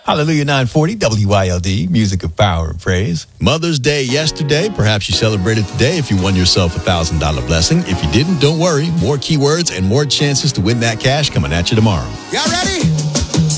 Hallelujah 940 WILD, music of power and praise. Mother's Day yesterday. Perhaps you celebrated today if you won yourself a $1,000 blessing. If you didn't, don't worry. More keywords and more chances to win that cash coming at you tomorrow. Y'all ready?